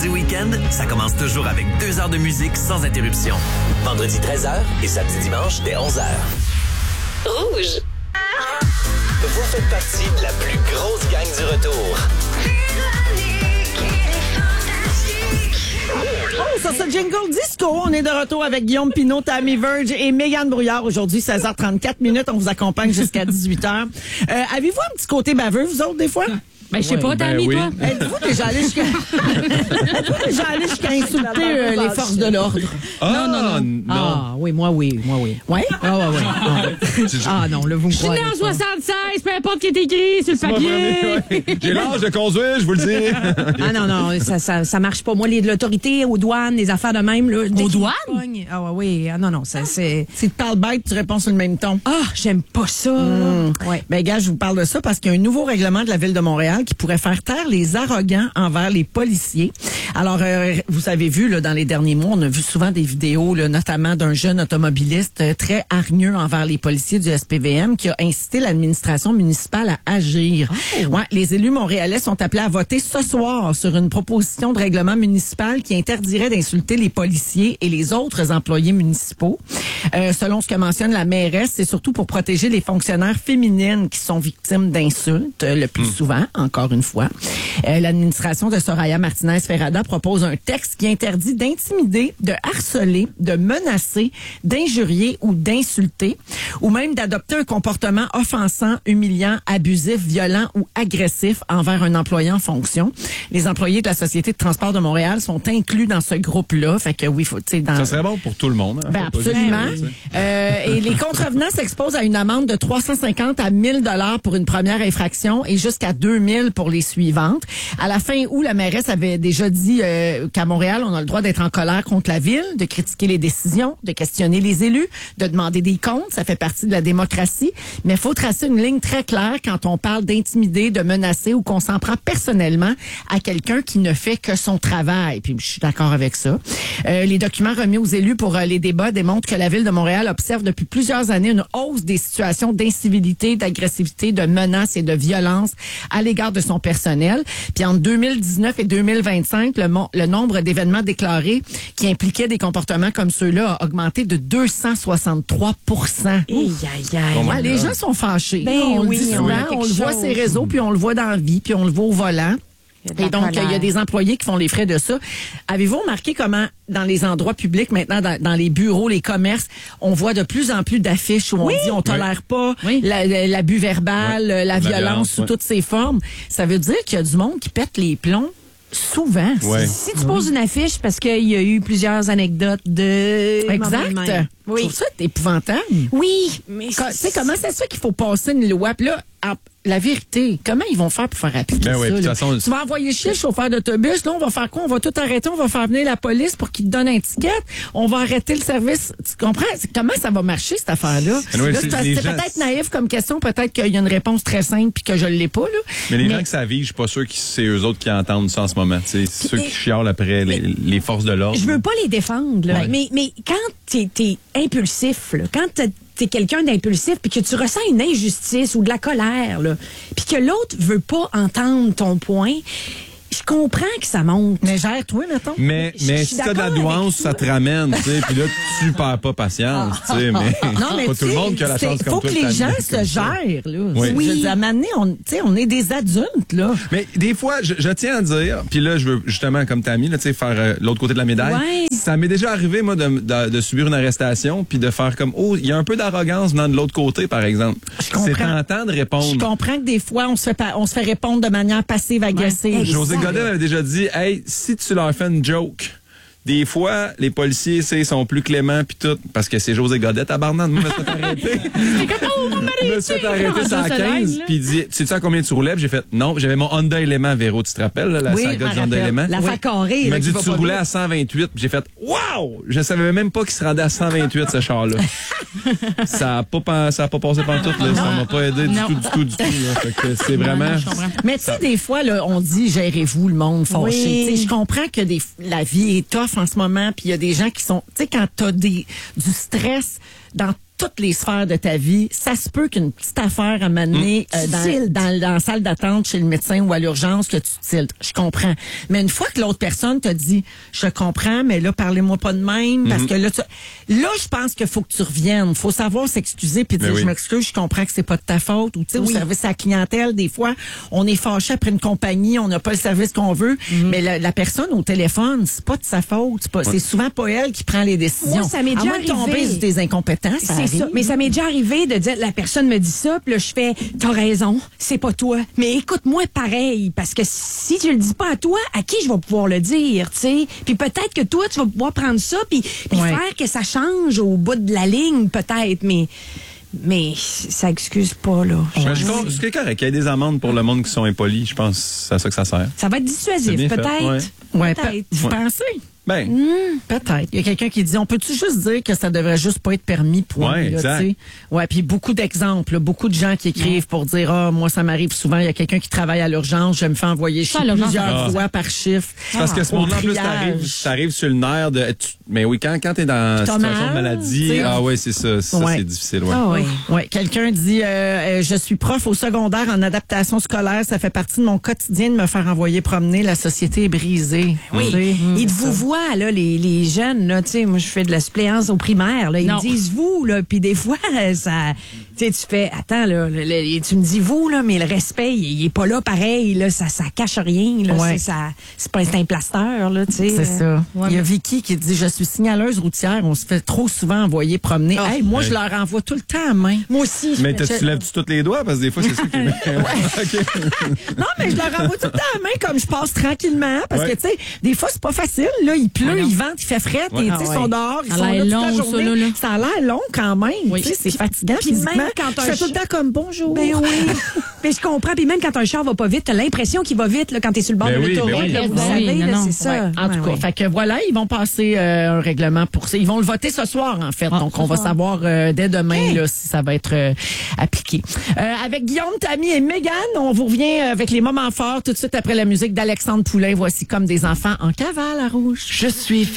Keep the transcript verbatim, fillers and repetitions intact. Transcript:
lundi week-end, ça commence toujours avec deux heures de musique sans interruption. Vendredi treize heures et samedi dimanche dès onze heures. Rouge. Vous faites partie de la plus grosse gang du retour. Oh, sur ce jingle disco, on est de retour avec Guillaume Pinault, Tammy Verge et Mégane Brouillard. Aujourd'hui, seize heures trente-quatre minutes. On vous accompagne jusqu'à dix-huit heures. Euh, avez-vous un petit côté baveux, vous autres, des fois? Ben, je sais pas, Tammy, oui. toi. Êtes-vous déjà allé jusqu'à Êtes-vous déjà allé jusqu'à insulter euh, les forces de l'ordre? Ah, non, non, non. Ah, oui, moi, oui, moi, oui. Ouais? Ah, ouais, ouais. Ah, non, là, vous me Je suis croyez né en pas. soixante-seize, peu importe qui est écrit sur le papier. Ouais. J'ai l'âge de conduire, je vous le dis. Ah, non, non, ça, ça, ça marche pas. Moi, les, l'autorité aux douanes, les affaires de même, là. Aux douanes? Ah, ouais, oui. Ah, non, non, ça, c'est. Si tu parles bête, tu réponds sur le même ton. Ah, j'aime pas ça. Mmh. Ouais. Ben, gars, je vous parle de ça parce qu'il y a un nouveau règlement de la Ville de Montréal qui pourrait faire taire les arrogants envers les policiers. Alors, euh, vous avez vu, là, dans les derniers mois, on a vu souvent des vidéos, là, notamment d'un jeune automobiliste euh, très hargneux envers les policiers du S P V M qui a incité l'administration municipale à agir. Oh. Ouais, les élus montréalais sont appelés à voter ce soir sur une proposition de règlement municipal qui interdirait d'insulter les policiers et les autres employés municipaux. Euh, selon ce que mentionne la mairesse, c'est surtout pour protéger les fonctionnaires féminines qui sont victimes d'insultes, euh, le plus mmh. souvent, encore une fois. Euh, l'administration de Soraya Martinez-Ferrada propose un texte qui interdit d'intimider, de harceler, de menacer, d'injurier ou d'insulter, ou même d'adopter un comportement offensant, humiliant, abusif, violent ou agressif envers un employé en fonction. Les employés de la Société de transport de Montréal sont inclus dans ce groupe-là. Fait que oui, faut, tu sais, dans... Ça serait bon pour tout le monde. Hein? Ben, absolument. Euh, et les contrevenants s'exposent à une amende de trois cent cinquante à mille dollars pour une première infraction et jusqu'à deux mille pour les suivantes. À la fin août, la mairesse avait déjà dit euh, qu'à Montréal, on a le droit d'être en colère contre la ville, de critiquer les décisions, de questionner les élus, de demander des comptes. Ça fait partie de la démocratie. Mais il faut tracer une ligne très claire quand on parle d'intimider, de menacer ou qu'on s'en prend personnellement à quelqu'un qui ne fait que son travail. Puis je suis d'accord avec ça. Euh, les documents remis aux élus pour euh, les débats démontrent que la ville de Montréal observe depuis plusieurs années une hausse des situations d'incivilité, d'agressivité, de menaces et de violence à l'égard de son personnel. Puis en deux mille dix-neuf et deux mille vingt-cinq, le, mo- le nombre d'événements déclarés qui impliquaient des comportements comme ceux-là a augmenté de deux cent soixante-trois pour cent. Aïe, aïe, aïe. Oh Ouais, les gens sont fâchés. Ben on oui, le dit on souvent, a quelque on le voit chose. sur les réseaux, puis on le voit dans la vie, puis on le voit au volant. Il y a de Et la donc, il colère. y a des employés qui font les frais de ça. Avez-vous remarqué comment, dans les endroits publics, maintenant, dans, dans les bureaux, les commerces, on voit de plus en plus d'affiches où on Oui. dit on tolère pas Oui. la- la- l'abus verbal, Oui. la, La violence violence, sous oui. toutes ses formes. Ça veut dire qu'il y a du monde qui pète les plombs souvent. Ouais. Si tu poses une affiche parce qu'il y a eu plusieurs anecdotes de... Exact. Oui. Je trouve ça épouvantable. Oui, mais... Tu sais, comment ça se fait qu'il faut passer une loi? Puis là, en- la vérité, comment ils vont faire pour faire appliquer Ben ça? oui, puis de là? toute façon, Tu vas envoyer chier le chauffeur d'autobus, là, on va faire quoi? On va tout arrêter, on va faire venir la police pour qu'il te donne un ticket, on va arrêter le service. Tu comprends? C'est- Comment ça va marcher, cette affaire-là? Anyway, Là, c'est- c'est les c'est gens- peut-être naïf comme question, peut-être qu'il y a une réponse très simple puis que je l'ai pas, là. Mais les gens que ça vise, je suis pas sûr que c'est eux autres qui entendent ça en ce moment. C'est ceux qui chialent après les, les forces de l'ordre. Je veux pas les défendre, là. Ouais. Mais, mais quand t'es, t'es impulsif, là, quand t'es, t'es quelqu'un d'impulsif puis que tu ressens une injustice ou de la colère, là, puis que l'autre veut pas entendre ton point, je comprends que ça monte. Mais gère-toi, mettons. Mais, Je- mais je si suis t'as de la d'accord avec douance, toi. ça te ramène, tu sais, puis là, tu perds pas patience, tu sais, mais Non, mais pas tu tout le sais, monde qui a la c'est- chance comme faut toi. que de les gens t'amener se comme ça. gèrent, là. Oui. Je veux dire, à un moment donné, on, tu sais, on est des adultes, là. Mais des fois, je, je tiens à dire, puis là, je veux justement, comme Tammy, là, tu sais, faire euh, l'autre côté de la médaille. Ouais. Ça m'est déjà arrivé, moi, de, de, de subir une arrestation, puis de faire comme, oh, il y a un peu d'arrogance venant de l'autre côté, par exemple. comprends. C'est tentant de Je répondre. comprends que des fois, on se fait, pas- on se fait répondre de manière passive-agressive. Ouais. José Exact. Godet m'avait déjà dit, hey, si tu leur fais une joke, des fois, les policiers, c'est, sont plus cléments puis tout, parce que c'est José Godet, tabarnak. Moi, je me suis fait arrêter. Je me suis fait arrêter sur la quinze, puis il dit, sais-tu à combien tu roulais? Puis j'ai fait, non, j'avais mon Honda Element, Véro, tu te rappelles, là, la Oui, saga je du me Honda rappelle. Element? La fa carrée, Il là, m'a qui dit, va tu pas roulais vite. à cent vingt-huit, puis j'ai fait, wow! Je savais même pas qu'il se rendait à cent vingt-huit, ce char-là. Ça a pas, pas, ça a pas passé par tout, là. Ça m'a pas aidé du Non. tout, du tout, du tout, là. Fait que c'est vraiment... Mais tu sais, des fois, là, on dit gérez-vous le monde fâché. Oui. Tu sais, je comprends que des, la vie est tough en ce moment, puis il y a des gens qui sont, tu sais, quand t'as des du stress dans toutes les sphères de ta vie. Ça se peut qu'une petite affaire à m'amener Mmh. euh, dans, dans, dans la salle d'attente chez le médecin ou à l'urgence que tu tiltes. Je comprends. Mais une fois que l'autre personne te dit, je comprends, mais là, parlez-moi pas de même, parce que là, tu... là, je pense qu'il faut que tu reviennes. Faut savoir s'excuser puis dire, Mais oui. je m'excuse, je comprends que c'est pas de ta faute. Ou tu sais, au service à la clientèle, des fois, on est fâché après une compagnie, on n'a pas le service qu'on veut, Mm-hmm. mais la, la personne au téléphone, c'est pas de sa faute. C'est, pas, c'est souvent pas elle qui prend les décisions. Moi, ça m'est à déjà moins de tomber arrivé. sur des incompétents, ça C'est arrive. ça. Mais ça m'est déjà arrivé de dire, la personne me dit ça, puis là, je fais, t'as raison, c'est pas toi. Mais écoute-moi pareil, parce que si je le dis pas à toi, à qui je vais pouvoir le dire, tu sais? Puis peut-être que toi, tu vas pouvoir prendre ça, puis, puis Ouais. faire que ça change au bout de la ligne, peut-être, mais... Mais ça excuse pas, là. Ben, je pense- c'est correct. Il y a des amendes pour le monde qui sont impolis. Je pense que c'est à ça que ça sert. Ça va être C'est dissuasif, bien fait, peut-être. ouais. Ouais, Peut-être. pe- vous Ouais. pensez? Ben, Peut-être. Il y a quelqu'un qui dit, on peut-tu juste dire que ça devrait juste pas être permis, point. Ouais, là, exact. tu sais? Ouais, puis beaucoup d'exemples, là, beaucoup de gens qui écrivent pour dire, ah, moi, ça m'arrive souvent, il y a quelqu'un qui travaille à l'urgence, je me fais envoyer Ça, chier l'urgence, plusieurs ah. fois par chiffre. c'est parce que ce Au moment-là, en plus, triage. t'arrives, t'arrives sur le nerf de. tu- mais oui, quand, quand t'es dans une T'as situation mal, de maladie, t'sais. ah ouais, c'est ça. Ça, Ouais. c'est difficile, ouais. Ah oui. Ouais, quelqu'un dit, euh, euh, je suis prof au secondaire en adaptation scolaire, ça fait partie de mon quotidien de me faire envoyer promener, la société est brisée. Oui, Tu sais, ils c'est vous ça. voient, là, les, les jeunes, là, tu sais, moi, je fais de la suppléance au primaire, là, ils Non. me disent vous, là, puis des fois, ça, tu sais, tu fais, attends, là, le- le- tu me dis vous, là, mais le respect, il, il est pas là pareil, là, ça, ça cache rien, là, Ouais. c'est, ça, c'est pas c'est un plasteur, là, tu sais. C'est euh. ça. Ouais, Il y a mais- Vicky qui dit, je suis signaleuse routière, on se fait trop souvent envoyer promener. Ah. Hey, moi, Ouais. je leur envoie tout le temps à main. Moi aussi. Mais je- t'as- tu lèves-tu tous les doigts? Parce que des fois, c'est ça qui OK. Non, mais je leur envoie tout le temps à main comme je passe tranquillement. Parce Ouais. que, tu sais, des fois, c'est pas facile. Là, il pleut, il vente, il fait fret. Ouais. Et, tu Ah sais, ils ouais. sont dehors, ils Ça a sont là l'air toute la long, ça, journée. là, là. Ça a l'air long quand même. Oui. Tu sais, c'est fatigant puis physiquement. même quand je un fais tout le ch- temps comme bonjour. Ben oui. Mais je comprends. Puis même quand un char va pas vite, t'as l'impression qu'il va vite, là, quand t'es sur le bord Ben de oui, l'autoroute, ben oui. là, vous Ben oui, savez, non, là, non. c'est ça. Ouais, en tout Ouais, cas, ouais. fait que voilà, ils vont passer euh, un règlement pour ça. Ils vont le voter ce soir, en fait. Ah, Donc, ce on va soir. savoir euh, dès demain là, si ça va être euh, appliqué. Euh, avec Guillaume, Tammy et Mégane, on vous revient avec les moments forts tout de suite après la musique d'Alexandre Poulain. Voici Comme des enfants en cavale à Rouge. Je suis